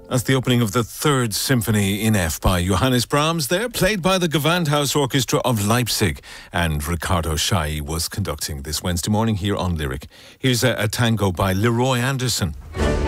That's the opening of the Third Symphony in F by Johannes Brahms there, played by the Gewandhaus Orchestra of Leipzig. And Riccardo Schai was conducting this Wednesday morning here on Lyric. Here's a tango by Leroy Anderson.